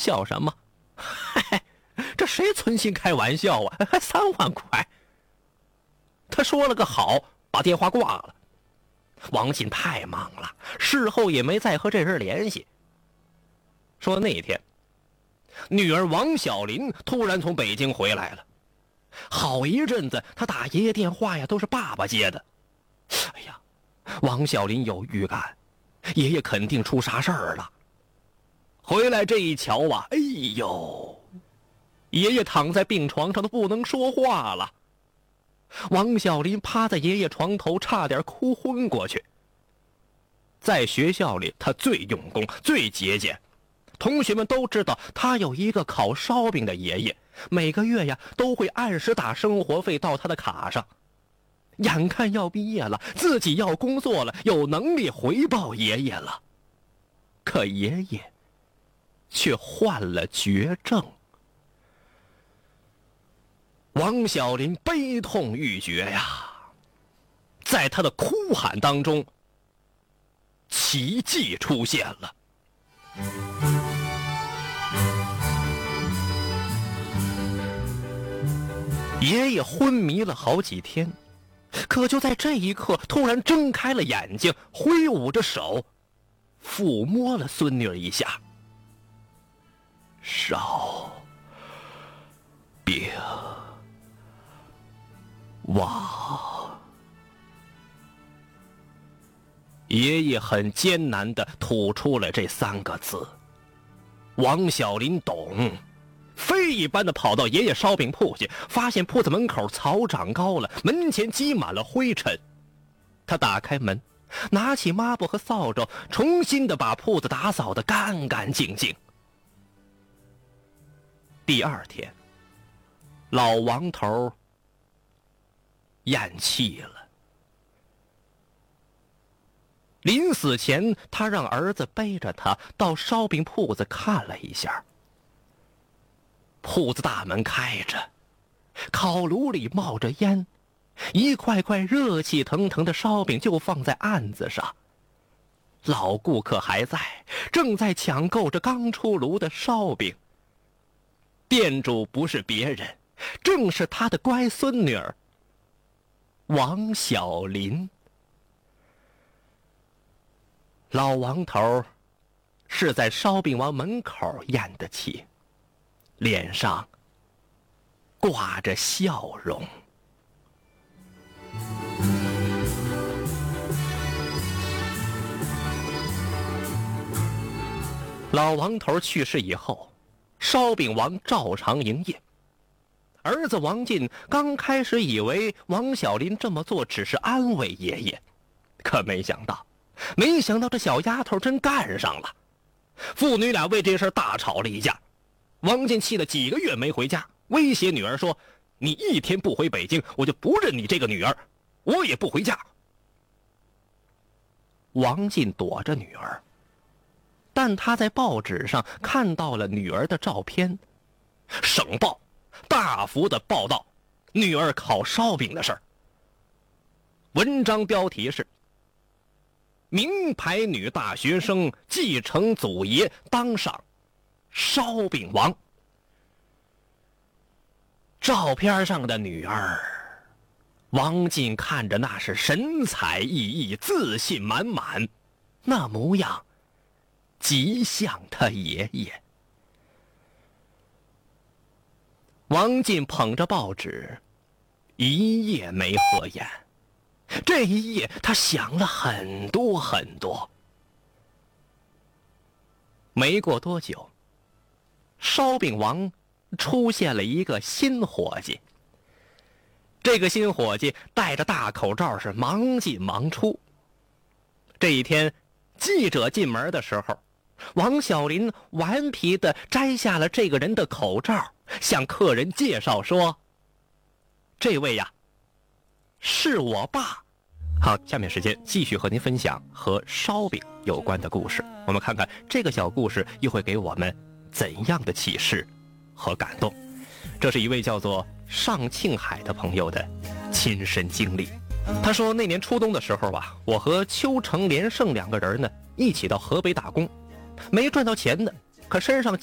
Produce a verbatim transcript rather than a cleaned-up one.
笑什么？嗨，这谁存心开玩笑啊？还三万块！他说了个好，把电话挂了。王进太忙了，事后也没再和这人联系。说那天，女儿王小林突然从北京回来了，好一阵子他打爷爷电话呀，都是爸爸接的。哎呀，王小林有预感，爷爷肯定出啥事儿了。回来这一瞧啊，哎呦，爷爷躺在病床上都不能说话了。王小林趴在爷爷床头，差点哭昏过去。在学校里，他最用功，最节俭。同学们都知道他有一个烤烧饼的爷爷，每个月呀都会按时打生活费到他的卡上。眼看要毕业了，自己要工作了，有能力回报爷爷了。可爷爷却患了绝症。王小林悲痛欲绝呀，在他的哭喊当中，奇迹出现了。爷爷昏迷了好几天，可就在这一刻，突然睁开了眼睛，挥舞着手，抚摸了孙女儿一下。烧饼王，爷爷很艰难地吐出了这三个字。王小林懂，飞一般的跑到爷爷烧饼铺去，发现铺子门口草长高了，门前积满了灰尘。他打开门，拿起抹布和扫帚，重新的把铺子打扫得干干净净。第二天，老王头咽气了。临死前，他让儿子背着他到烧饼铺子看了一下。铺子大门开着，烤炉里冒着烟，一块块热气腾腾的烧饼就放在案子上。老顾客还在，正在抢购着刚出炉的烧饼。店主不是别人，正是他的乖孙女儿王小林。老王头是在烧饼王门口咽的气，脸上挂着笑容。老王头去世以后，烧饼王照常营业。儿子王进刚开始以为王小林这么做只是安慰爷爷，可没想到没想到这小丫头真干上了。父女俩为这事大吵了一架。王进气了几个月没回家，威胁女儿说，你一天不回北京，我就不认你这个女儿，我也不回家。王进躲着女儿，但他在报纸上看到了女儿的照片。省报大幅的报道女儿烤烧饼的事儿。文章标题是，名牌女大学生继承祖爷当上烧饼王。照片上的女儿，王进看着那是神采奕奕，自信满满，那模样极像他爷爷。王进捧着报纸，一夜没合眼。这一夜他想了很多很多。没过多久，烧饼王出现了一个新伙计。这个新伙计戴着大口罩，是忙进忙出。这一天，记者进门的时候，王小林顽皮地摘下了这个人的口罩，向客人介绍说，这位呀是我爸。好，下面时间继续和您分享和烧饼有关的故事。我们看看这个小故事又会给我们怎样的启示和感动。这是一位叫做尚庆海的朋友的亲身经历。他说，那年初冬的时候啊，我和邱成连胜两个人呢一起到河北打工，没赚到钱呢，可身上